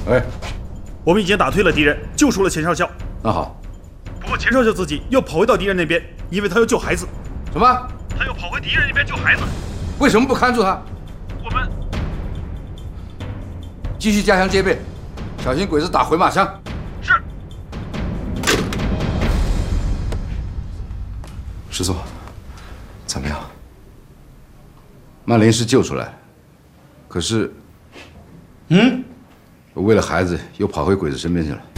喂， 我们已经打退了敌人，救出了钱少校。 那好。 不过钱少校自己又跑回到敌人那边，因为他要救孩子。 什么？ 他又跑回敌人那边救孩子。 为什么不看住他？ 我们继续加强戒备，小心鬼子打回马枪。 是。 师座，怎么样？ 曼琳是救出来，可是，为了孩子又跑回鬼子身边去了。